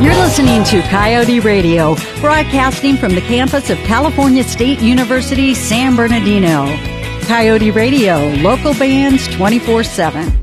You're listening to Coyote Radio, broadcasting from the campus of California State University, San Bernardino. Coyote Radio, local bands 24/7.